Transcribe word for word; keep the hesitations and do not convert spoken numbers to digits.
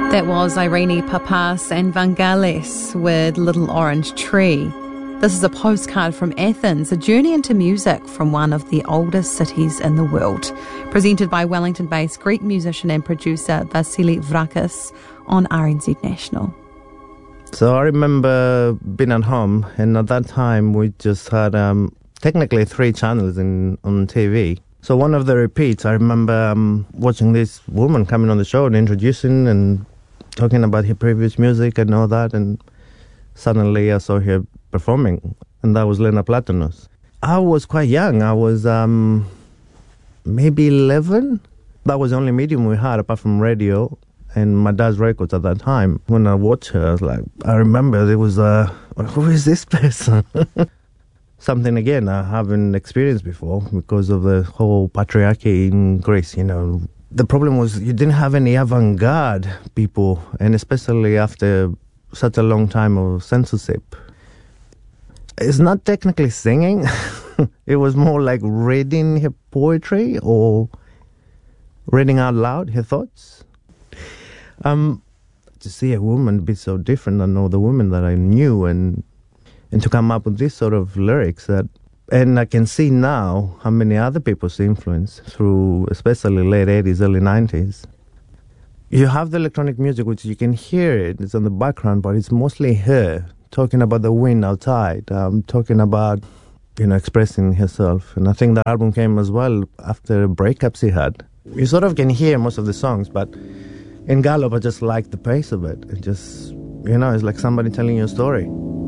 That was Irene Papas and Vangelis with Little Orange Tree. This is a postcard from Athens, a journey into music from one of the oldest cities in the world. Presented by Wellington-based Greek musician and producer Vasili Vrakis on R N Z National. So I remember being at home, and at that time we just had um, technically three channels in on T V. So one of the repeats, I remember um, watching this woman coming on the show and introducing and talking about her previous music and all that, and suddenly I saw her performing, and that was Lena Platanos. I was quite young. I was um, maybe eleven. That was the only medium we had apart from radio and my dad's records at that time. When I watched her, I was like, I remember there was a, who is this person? Something, again, I haven't experienced before because of the whole patriarchy in Greece, you know. The problem was you didn't have any avant-garde people, and especially after such a long time of censorship. It's not technically singing. It was more like reading her poetry or reading out loud her thoughts. Um, to see a woman be so different than all the women that I knew, and and to come up with this sort of lyrics that, and I can see now how many other people's influence through, especially late eighties, early nineties. You have the electronic music, which you can hear it, it's on the background, but it's mostly her talking about the wind outside, um, talking about, you know, expressing herself. And I think the album came as well after breakups he had. You sort of can hear most of the songs, but in Gallop, I just like the pace of it. It just, you know, it's like somebody telling you a story.